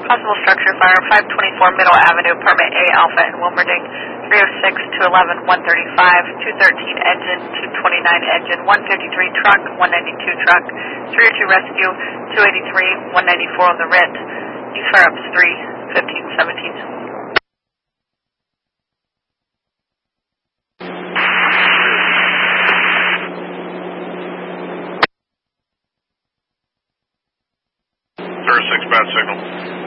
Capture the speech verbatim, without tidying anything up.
Possible structure fire, five twenty-four Middle Avenue, apartment A Alpha in Wilmerding, three oh six, two eleven, one thirty-five, two thirteen engine, two twenty-nine engine, one fifty-three truck, one ninety-two truck, three oh two rescue, two eighty-three, one ninety-four on the R I T. Use fire ups three, fifteen, seventeen. zero six, bad signal.